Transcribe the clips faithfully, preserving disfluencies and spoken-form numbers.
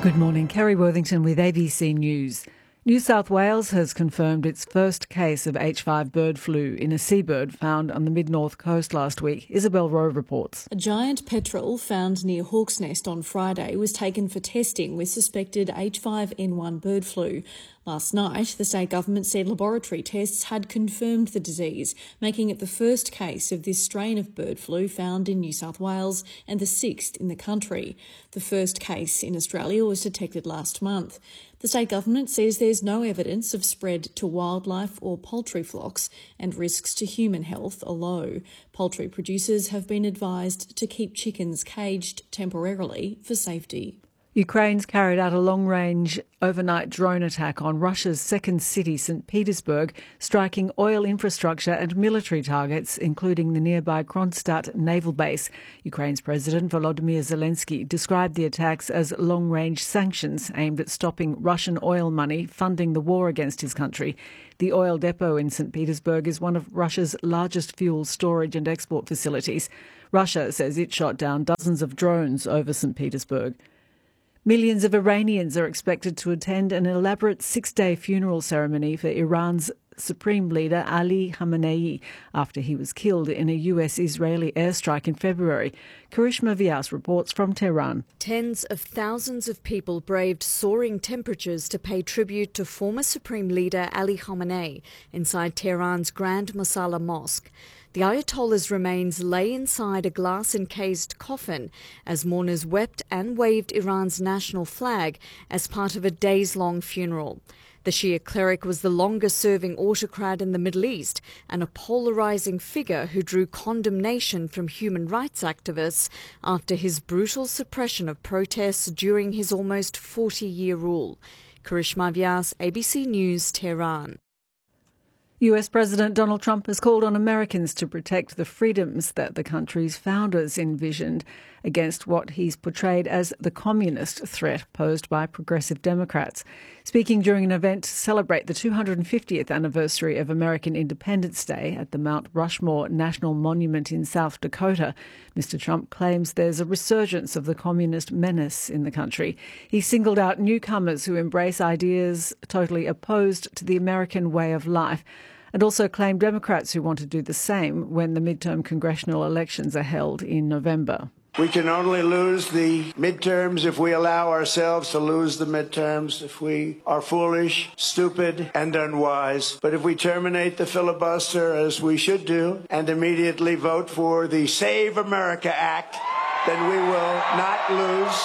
Good morning, Kerry Worthington with A B C News. New South Wales has confirmed its first case of H five bird flu in a seabird found on the mid-north coast last week. Isabel Rowe reports. A giant petrel found near Hawk's Nest on Friday was taken for testing with suspected H five N one bird flu. Last night, the state government said laboratory tests had confirmed the disease, making it the first case of this strain of bird flu found in New South Wales and the sixth in the country. The first case in Australia was detected last month. The state government says there's no evidence of spread to wildlife or poultry flocks, and risks to human health are low. Poultry producers have been advised to keep chickens caged temporarily for safety. Ukraine's carried out a long-range overnight drone attack on Russia's second city, Saint Petersburg, striking oil infrastructure and military targets, including the nearby Kronstadt naval base. Ukraine's President Volodymyr Zelensky described the attacks as long-range sanctions aimed at stopping Russian oil money funding the war against his country. The oil depot in Saint Petersburg is one of Russia's largest fuel storage and export facilities. Russia says it shot down dozens of drones over Saint Petersburg. Millions of Iranians are expected to attend an elaborate six-day funeral ceremony for Iran's Supreme Leader Ali Khamenei after he was killed in a U S-Israeli airstrike in February. Karishma Vyas reports from Tehran. Tens of thousands of people braved soaring temperatures to pay tribute to former Supreme Leader Ali Khamenei inside Tehran's Grand Masala Mosque. The Ayatollah's remains lay inside a glass-encased coffin as mourners wept and waved Iran's national flag as part of a days-long funeral. The Shia cleric was the longest-serving autocrat in the Middle East and a polarising figure who drew condemnation from human rights activists after his brutal suppression of protests during his almost forty-year rule. Karishma Vyas, A B C News, Tehran. U S President Donald Trump has called on Americans to protect the freedoms that the country's founders envisioned against what he's portrayed as the communist threat posed by progressive Democrats. Speaking during an event to celebrate the two hundred fiftieth anniversary of American Independence Day at the Mount Rushmore National Monument in South Dakota, Mister Trump claims there's a resurgence of the communist menace in the country. He singled out newcomers who embrace ideas totally opposed to the American way of life, and also claimed Democrats who want to do the same when the midterm congressional elections are held in November. We can only lose the midterms if we allow ourselves to lose the midterms, if we are foolish, stupid, and unwise. But if we terminate the filibuster, as we should do, and immediately vote for the Save America Act, then we will not lose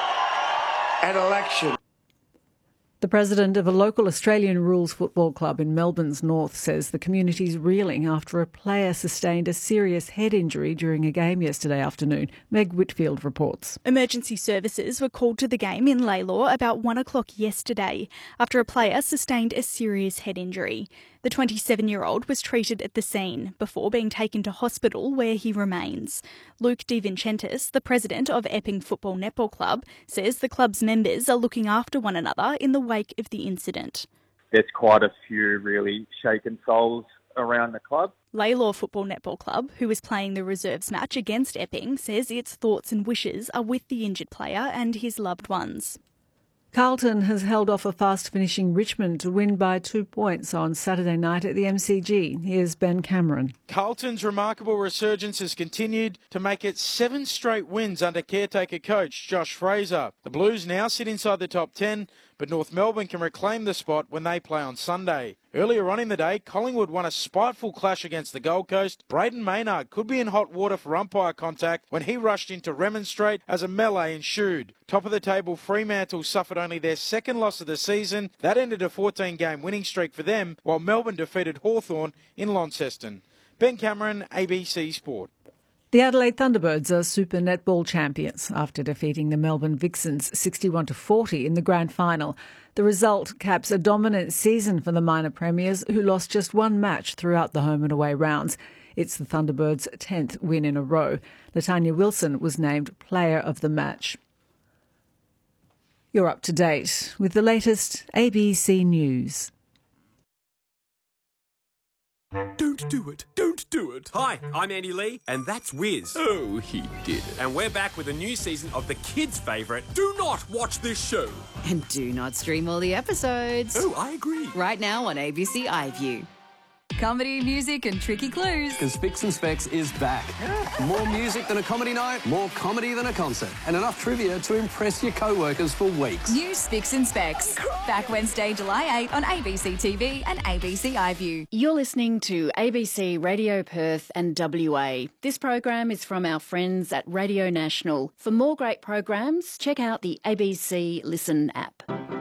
an election. The president of a local Australian rules football club in Melbourne's north says the community's reeling after a player sustained a serious head injury during a game yesterday afternoon. Meg Whitfield reports. Emergency services were called to the game in Laylaw about one o'clock yesterday after a player sustained a serious head injury. The twenty-seven-year-old was treated at the scene before being taken to hospital where he remains. Luke DeVincentis, the president of Epping Football Netball Club, says the club's members are looking after one another in the wake of the incident. There's quite a few really shaken souls around the club. Laylaw Football Netball Club, who is playing the reserves match against Epping, says its thoughts and wishes are with the injured player and his loved ones. Carlton has held off a fast-finishing Richmond to win by two points on Saturday night at the M C G. Here's Ben Cameron. Carlton's remarkable resurgence has continued to make it seven straight wins under caretaker coach Josh Fraser. The Blues now sit inside the top ten, but North Melbourne can reclaim the spot when they play on Sunday. Earlier on in the day, Collingwood won a spiteful clash against the Gold Coast. Braden Maynard could be in hot water for umpire contact when he rushed in to remonstrate as a melee ensued. Top of the table, Fremantle suffered only their second loss of the season. That ended a fourteen-game winning streak for them, while Melbourne defeated Hawthorn in Launceston. Ben Cameron, A B C Sport. The Adelaide Thunderbirds are Super Netball champions after defeating the Melbourne Vixens sixty-one to forty in the grand final. The result caps a dominant season for the minor premiers, who lost just one match throughout the home and away rounds. It's the Thunderbirds' tenth win in a row. Latanya Wilson was named Player of the Match. You're up to date with the latest A B C News. Don't do it. Don't do it. Hi, I'm Andy Lee, and that's Wiz. Oh, he did it. And we're back with a new season of the kids' favourite, Do Not Watch This Show. And do not stream all the episodes. Oh, I agree. Right now on A B C iView. Comedy, music and tricky clues. Because Spicks and Specs is back. More music than a comedy night, more comedy than a concert, and enough trivia to impress your co-workers for weeks. New Spicks and Specs. Back Wednesday, July eighth on A B C T V and A B C iView. You're listening to A B C Radio Perth and W A. This program is from our friends at Radio National. For more great programs, check out the A B C Listen app.